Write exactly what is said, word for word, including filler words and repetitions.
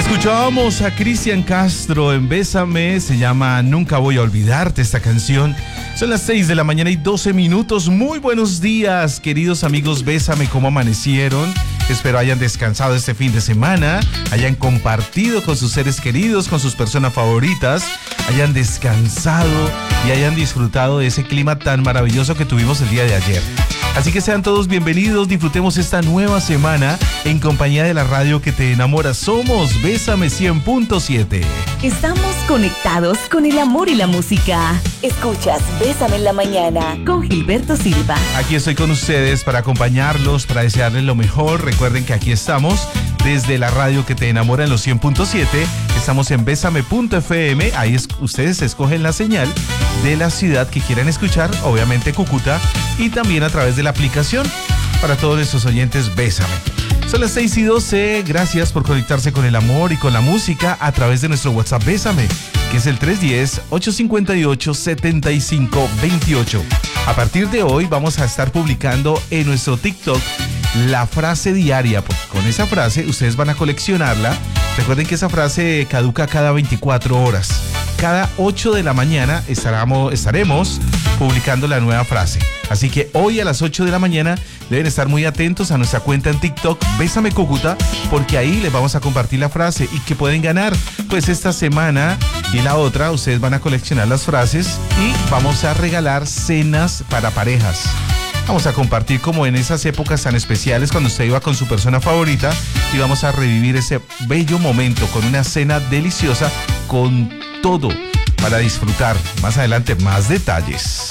Escuchábamos a Cristian Castro en Bésame, se llama Nunca Voy a Olvidarte esta canción. Son las seis de la mañana y doce minutos. Muy buenos días, queridos amigos Bésame, ¿cómo amanecieron? Espero hayan descansado este fin de semana, hayan compartido con sus seres queridos, con sus personas favoritas, hayan descansado y hayan disfrutado de ese clima tan maravilloso que tuvimos el día de ayer. Así que sean todos bienvenidos, disfrutemos esta nueva semana en compañía de la radio que te enamora. Somos Bésame cien punto siete. Estamos conectados con el amor y la música. Escuchas Bésame en la mañana con Gilberto Silva. Aquí estoy con ustedes para acompañarlos, para desearles lo mejor. Recuerden que aquí estamos desde la radio que te enamora en los cien punto siete. Estamos en bésame punto efe eme. Ahí es, ustedes escogen la señal de la ciudad que quieran escuchar, obviamente Cúcuta, y también a través de la aplicación para todos nuestros oyentes Bésame. Son las seis y doce, gracias por conectarse con el amor y con la música a través de nuestro WhatsApp Bésame, que es el tres uno cero, ocho cinco ocho, siete cinco dos ocho. A partir de hoy vamos a estar publicando en nuestro TikTok la frase diaria. Con esa frase ustedes van a coleccionarla. Recuerden que esa frase caduca cada veinticuatro horas. Cada ocho de la mañana estaremos, estaremos publicando la nueva frase. Así que hoy a las ocho de la mañana deben estar muy atentos a nuestra cuenta en TikTok, Bésame Cúcuta, porque ahí les vamos a compartir la frase y que pueden ganar. Pues esta semana y la otra ustedes van a coleccionar las frases y vamos a regalar cenas para parejas. Vamos a compartir como en esas épocas tan especiales cuando usted iba con su persona favorita y vamos a revivir ese bello momento con una cena deliciosa con todo para disfrutar. Más adelante más detalles.